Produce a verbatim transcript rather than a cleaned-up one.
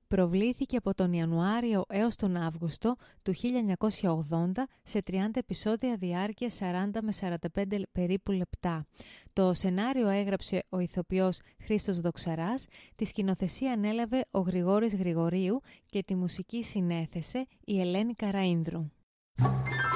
Προβλήθηκε από τον Ιανουάριο έως τον Αύγουστο του χίλια εννιακόσια ογδόντα σε τριάντα επεισόδια διάρκειας σαράντα με σαράντα πέντε περίπου λεπτά. Το σενάριο έγραψε ο ηθοποιός Χρήστος Δοξαράς, τη σκηνοθεσία ανέλαβε ο Γρηγόρης Γρηγορίου και τη μουσική συνέθεσε η Ελένη Καραΐνδρου.